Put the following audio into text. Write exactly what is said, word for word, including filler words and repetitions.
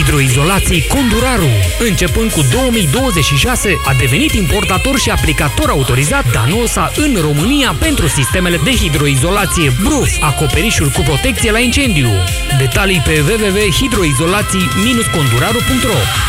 Hidroizolații Conduraru. Începând cu două mii douăzeci și șase, a devenit importator și aplicator autorizat Danosa în România pentru sistemele de hidroizolație Bruf, acoperișul cu protecție la incendiu. Detalii pe w w w punct hidroizolații conduraru punct ro.